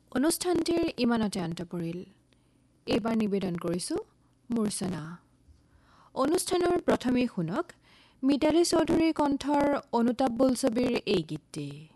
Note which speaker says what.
Speaker 1: অনুষ্ঠানটিৰ ইমানতে অন্ত পৰিল। এইবাৰ নিবেদন কৰিছোঁ মূৰ্ছনা। অনুষ্ঠানৰ প্ৰথমেই শুনক মিতালী চৌধুৰীৰ কণ্ঠৰ অনুতাপ বোলছবিৰ এই গীতটি।